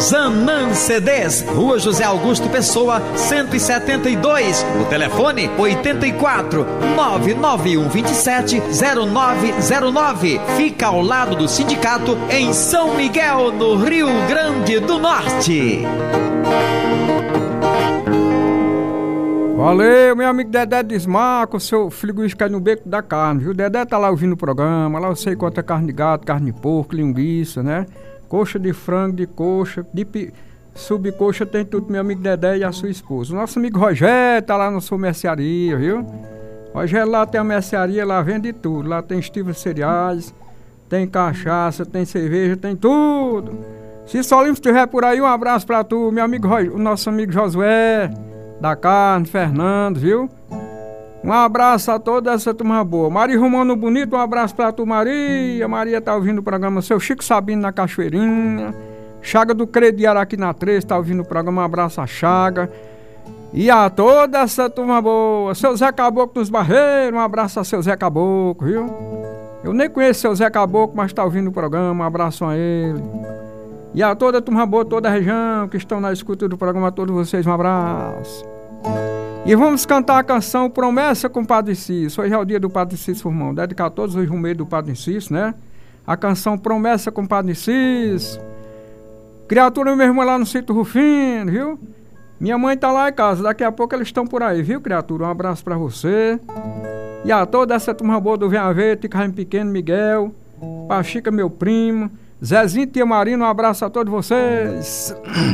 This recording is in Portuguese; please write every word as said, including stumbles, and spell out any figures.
Zanã C Ds, Rua José Augusto Pessoa, cento e setenta e dois. O telefone oito quatro, nove nove um dois sete, zero nove zero nove. Fica ao lado do sindicato em São Miguel, no Rio Grande do Norte. Valeu, meu amigo Dedé Desmarco, seu friguício cai no beco da carne, viu? Dedé tá lá ouvindo o programa, lá eu sei quanto é carne de gato, carne de porco, linguiça, né? Coxa de frango, de coxa, de pi... subcoxa, tem tudo, meu amigo Dedé e a sua esposa. O nosso amigo Rogério tá lá na sua mercearia, viu? Rogério lá tem a mercearia, lá vende tudo, lá tem estivas cereais, tem cachaça, tem cerveja, tem tudo. Se Solinho estiver por aí, um abraço pra tu, meu amigo, o nosso amigo Josué da carne, Fernando, viu? Um abraço a toda essa turma boa. Maria Romano Bonito, um abraço pra tu, Maria. Maria tá ouvindo o programa. Seu Chico Sabino na Cachoeirinha. Chaga do Crediário aqui na três, tá ouvindo o programa. Um abraço a Chaga. E a toda essa turma boa. Seu Zé Caboclo dos Barreiros, um abraço a seu Zé Caboclo, viu? Eu nem conheço seu Zé Caboclo, mas tá ouvindo o programa. Um abraço a ele. E a toda a turma boa, toda a região que estão na escuta do programa, a todos vocês, um abraço. E vamos cantar a canção Promessa com o Padre Cício. Hoje é o dia do Padre Cício, irmão. Dedicar a todos os rumeiros do Padre Cício, né? A canção Promessa com o Padre Cício. Criatura mesmo lá no sítio Rufino, viu? Minha mãe tá lá em casa, daqui a pouco eles estão por aí, viu, criatura? Um abraço pra você. E a toda essa turma boa do Venha Ver, Ticarrinho Pequeno, Miguel, Pachica, meu primo, Zezinho, Tia Marina, um abraço a todos vocês.